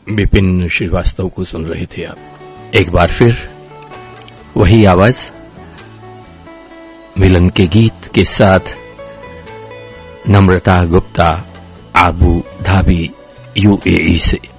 विपिन श्रीवास्तव को सुन रहे थे आप। एक बार फिर वही आवाज मिलन के गीत के साथ नम्रता गुप्ता, आबू धाबी, यूएई से।